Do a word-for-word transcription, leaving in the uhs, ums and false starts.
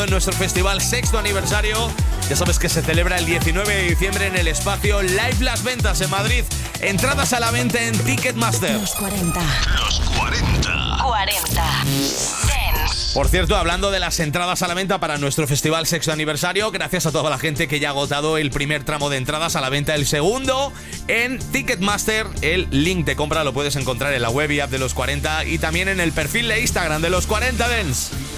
en nuestro festival sexto aniversario. Ya sabes que se celebra el diecinueve de diciembre en el espacio Live Las Ventas en Madrid. Entradas a la venta en Ticketmaster. Los cuarenta. Los cuarenta. cuarenta. Dance. Por cierto, hablando de las entradas a la venta para nuestro festival sexto aniversario, gracias a toda la gente que ya ha agotado el primer tramo de entradas a la venta, el segundo en Ticketmaster. El link de compra lo puedes encontrar en la web y app de Los cuarenta y también en el perfil de Instagram de Los cuarenta Dance.